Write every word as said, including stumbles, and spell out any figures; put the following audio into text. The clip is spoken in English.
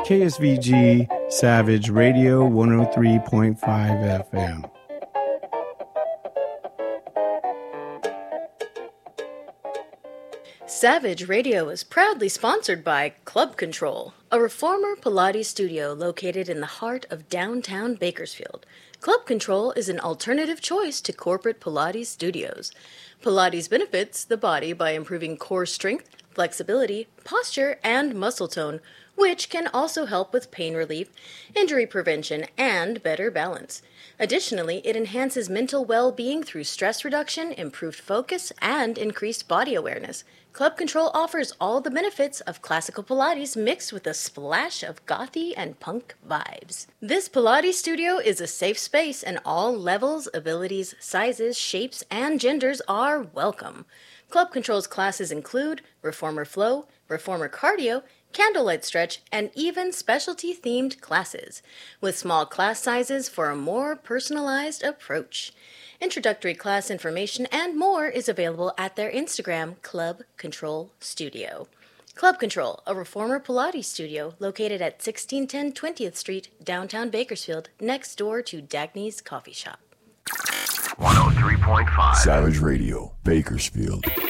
K S V G Savage Radio one oh three point five F M. Savage Radio is proudly sponsored by Club Control, a reformer Pilates studio located in the heart of downtown Bakersfield. Club Control is an alternative choice to corporate Pilates studios. Pilates benefits the body by improving core strength, flexibility, posture, and muscle tone, which can also help with pain relief, injury prevention, and better balance. Additionally, it enhances mental well-being through stress reduction, improved focus, and increased body awareness. Club Control offers all the benefits of classical Pilates mixed with a splash of gothy and punk vibes. This Pilates studio is a safe space and all levels, abilities, sizes, shapes, and genders are welcome. Club Control's classes include Reformer Flow, Reformer Cardio, Candlelight Stretch, and even specialty-themed classes, with small class sizes for a more personalized approach. Introductory class information and more is available at their Instagram, Club Control Studio. Club Control, a reformer Pilates studio located at sixteen ten twentieth Street, downtown Bakersfield, next door to Dagny's Coffee Shop. one oh three point five Savage Radio, Bakersfield.